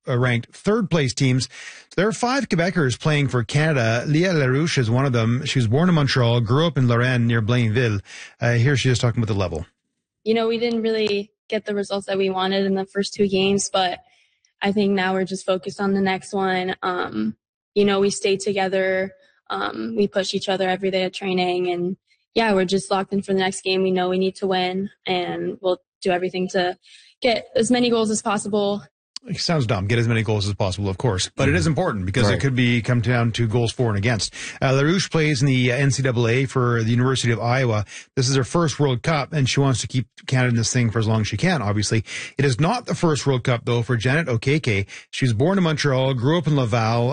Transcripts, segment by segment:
ranked third-place teams. There are 5 Quebecers playing for Canada. Leah Larouche is one of them. She was born in Montreal, grew up in Lorraine near Blainville. Here she is talking about the level. We didn't really get the results that we wanted in the first 2 games, but I think now we're just focused on the next one. We stay together. We push each other every day at training, and we're just locked in for the next game. We know we need to win, and we'll do everything to get as many goals as possible. It sounds dumb. Get as many goals as possible, of course. But it is important because it could come down to goals for and against. LaRouche plays in the NCAA for the University of Iowa. This is her first World Cup, and she wants to keep Canada in this thing for as long as she can, obviously. It is not the first World Cup, though, for Janet Okeke. She was born in Montreal, grew up in Laval.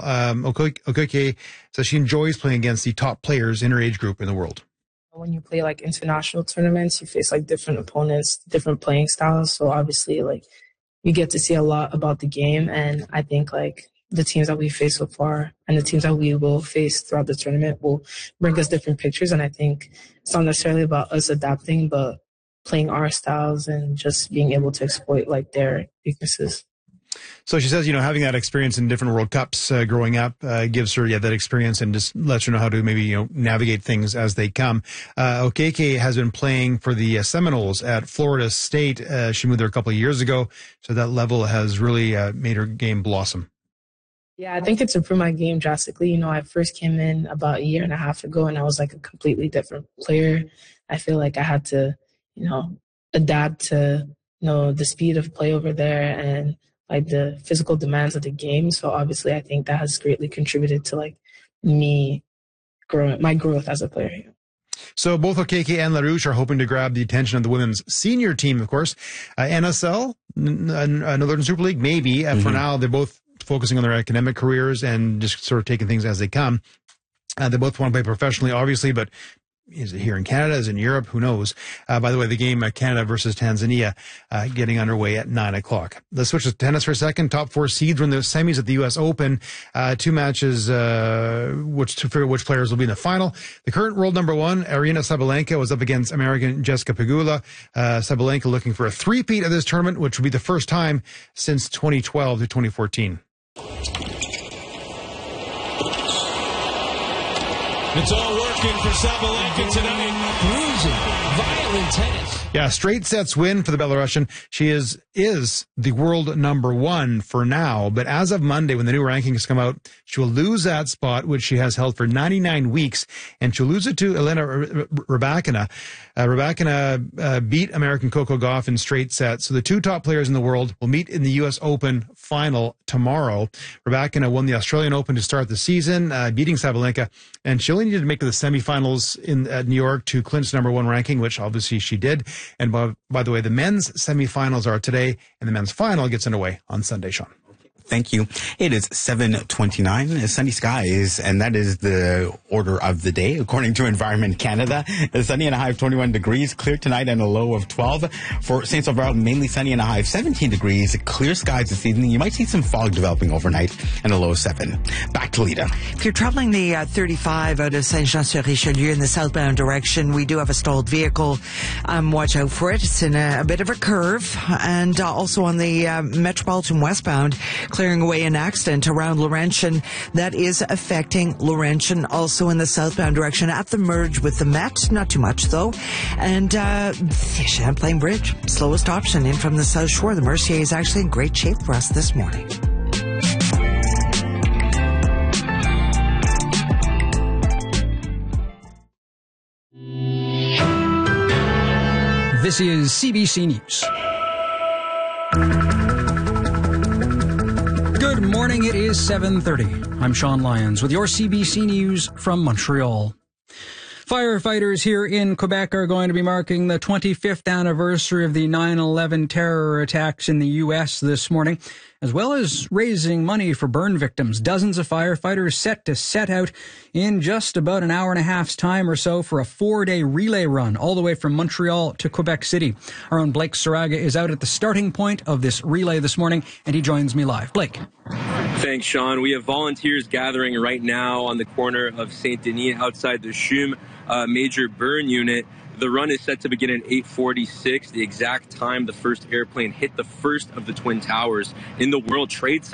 Okeke says she enjoys playing against the top players in her age group in the world. When you play like international tournaments, you face like different opponents, different playing styles. So obviously, like, you get to see a lot about the game, and I think like the teams that we face so far and the teams that we will face throughout the tournament will bring us different pictures. And I think it's not necessarily about us adapting, but playing our styles and just being able to exploit like their weaknesses. So she says, having that experience in different World Cups growing up gives her that experience and just lets her know how to maybe navigate things as they come. Okeke has been playing for the Seminoles at Florida State. She moved there a couple of years ago, so that level has really made her game blossom. Yeah, I think it's improved my game drastically. I first came in about a year and a half ago, and I was like a completely different player. I feel like I had to, adapt to, the speed of play over there and like the physical demands of the game. So obviously I think that has greatly contributed to like my growth as a player. So both Okeke and LaRouche are hoping to grab the attention of the women's senior team, of course. NSL, Northern Super League, maybe. For now, they're both focusing on their academic careers and just sort of taking things as they come. They both want to play professionally, obviously, but is it here in Canada? Is it in Europe? Who knows? By the way, the game Canada versus Tanzania getting underway at 9 o'clock. Let's switch to tennis for a second. Top 4 seeds were in the semis at the U.S. Open. 2 matches, to figure which players will be in the final. The current world number 1, Aryna Sabalenka, was up against American Jessica Pegula. Sabalenka looking for a three-peat of this tournament, which will be the first time since 2012 to 2014. It's all working for Sabalenka tonight. Bruising, violent tennis. Yeah, straight sets win for the Belarusian. She is the world number 1 for now, but as of Monday, when the new rankings come out, she will lose that spot, which she has held for 99 weeks, and she'll lose it to Elena Rybakina. Rybakina beat American Coco Gauff in straight sets, so the 2 top players in the world will meet in the U.S. Open final tomorrow. Rybakina won the Australian Open to start the season, beating Sabalenka, and she only needed to make to the semifinals at New York to clinch number 1 ranking, which obviously she did. And by the way, the men's semifinals are today, and the men's final gets underway on Sunday, Sean. Thank you. It is 7:29, sunny skies, and that is the order of the day, according to Environment Canada. Sunny and a high of 21 degrees, clear tonight and a low of 12. For St. Sauveur, mainly sunny and a high of 17 degrees, clear skies this evening. You might see some fog developing overnight and a low of 7. Back to Lita. If you're traveling the 35 out of Saint-Jean-sur-Richelieu in the southbound direction, we do have a stalled vehicle. Watch out for it. It's in a bit of a curve. And also on the Metropolitan westbound, clearing away an accident around Laurentian that is affecting Laurentian, also in the southbound direction at the merge with the Met. Not too much though. And Champlain Bridge, slowest option in from the South Shore. The Mercier is actually in great shape for us this morning. This is CBC News. Good morning, it is 7:30. I'm Sean Lyons with your CBC News from Montreal. Firefighters here in Quebec are going to be marking the 25th anniversary of the 9/11 terror attacks in the U.S. this morning, as well as raising money for burn victims. Dozens of firefighters set to set out in just about an hour and a half's time or so for a 4-day relay run all the way from Montreal to Quebec City. Our own Blake Saraga is out at the starting point of this relay this morning, and he joins me live. Blake. Thanks, Sean. We have volunteers gathering right now on the corner of Saint Denis outside the CHUM major burn unit. The run is set to begin at 8:46, the exact time the first airplane hit the first of the Twin Towers in the World Trade Center.